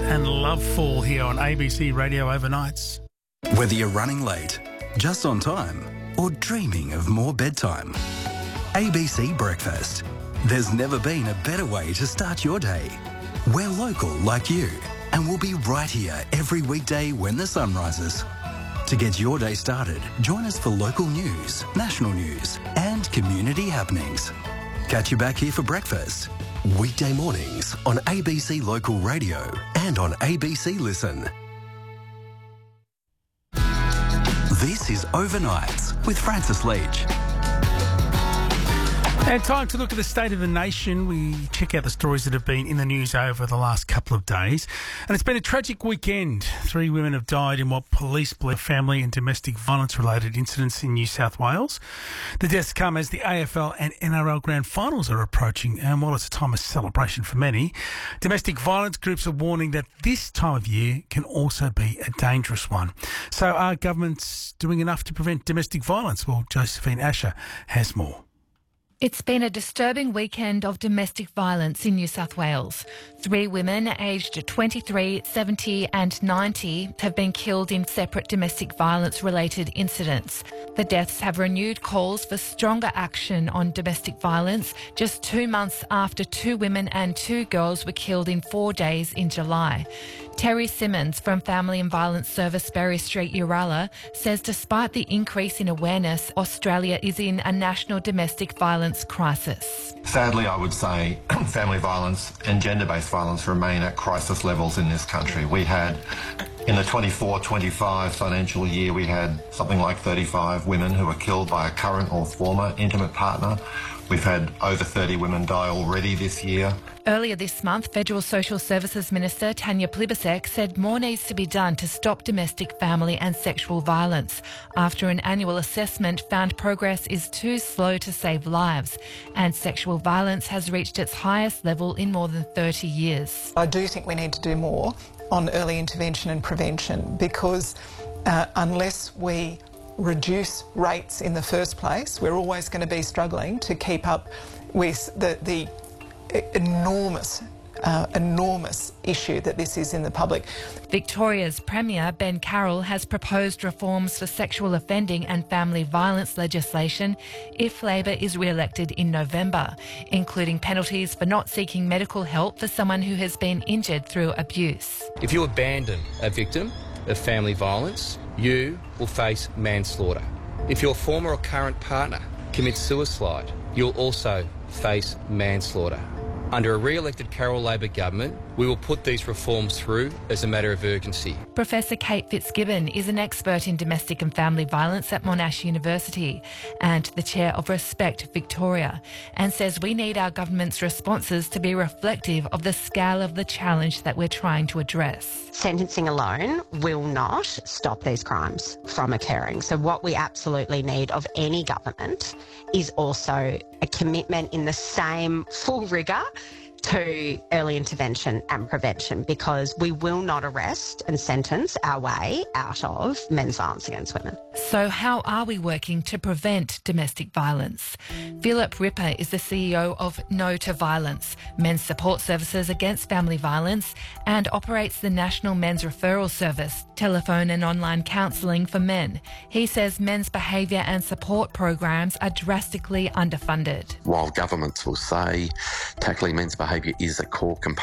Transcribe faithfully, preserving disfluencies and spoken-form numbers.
and Love Fall here on A B C Radio Overnights. Whether you're running late, just on time, or dreaming of more bedtime, A B C Breakfast. There's never been a better way to start your day. We're local like you, and we'll be right here every weekday when the sun rises. To get your day started, join us for local news, national news, and community happenings. Catch you back here for breakfast. Weekday mornings on A B C Local Radio and on A B C Listen. This is Overnights with Francis Leach. And time to look at the state of the nation. We check out the stories that have been in the news over the last couple of days. And it's been a tragic weekend. Three women have died in what police believe family and domestic violence-related incidents in New South Wales. The deaths come as the A F L and N R L Grand Finals are approaching. And while it's a time of celebration for many, domestic violence groups are warning that this time of year can also be a dangerous one. So are governments doing enough to prevent domestic violence? Well, Josephine Asher has more. It's been a disturbing weekend of domestic violence in New South Wales. Three women aged twenty-three, seventy and ninety have been killed in separate domestic violence-related incidents. The deaths have renewed calls for stronger action on domestic violence just two months after two women and two girls were killed in four days in July. Terry Simmons from Family and Violence Service Berry Street, Uralla, says despite the increase in awareness, Australia is in a national domestic violence crisis. Sadly, I would say family violence and gender-based violence remain at crisis levels in this country. We had, in the twenty-four twenty-five financial year, we had something like thirty-five women who were killed by a current or former intimate partner. We've had over thirty women die already this year. Earlier this month, Federal Social Services Minister Tanya Plibersek said more needs to be done to stop domestic, family and sexual violence after an annual assessment found progress is too slow to save lives and sexual violence has reached its highest level in more than thirty years. I do think we need to do more on early intervention and prevention because uh, unless we reduce rates in the first place, we're always going to be struggling to keep up with the, the enormous, uh, enormous issue that this is in the public. Victoria's Premier Ben Carroll has proposed reforms for sexual offending and family violence legislation if Labor is re-elected in November, including penalties for not seeking medical help for someone who has been injured through abuse. If you abandon a victim of family violence, you will face manslaughter. If your former or current partner commits suicide, you'll also face manslaughter. Under a re-elected Carroll Labor government, we will put these reforms through as a matter of urgency. Professor Kate Fitzgibbon is an expert in domestic and family violence at Monash University and the chair of Respect Victoria, and says we need our government's responses to be reflective of the scale of the challenge that we're trying to address. Sentencing alone will not stop these crimes from occurring. So what we absolutely need of any government is also a commitment in the same full rigour to early intervention and prevention, because we will not arrest and sentence our way out of men's violence against women. So how are we working to prevent domestic violence? Philip Ripper is the C E O of No to Violence, men's support services against family violence, and operates the National Men's Referral Service, telephone and online counselling for men. He says men's behaviour and support programs are drastically underfunded. While governments will say tackling men's behaviour is a core component